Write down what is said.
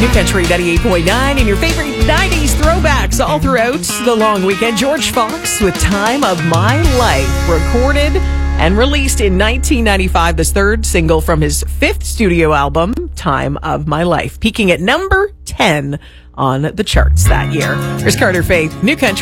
New Country 98.9 and your favorite 90s throwbacks all throughout the long weekend. George Fox with Time of My Life, recorded and released in 1995, this third single from his fifth studio album, Time of My Life, peaking at number 10 on the charts that year. Here's Carter Faith, New Country.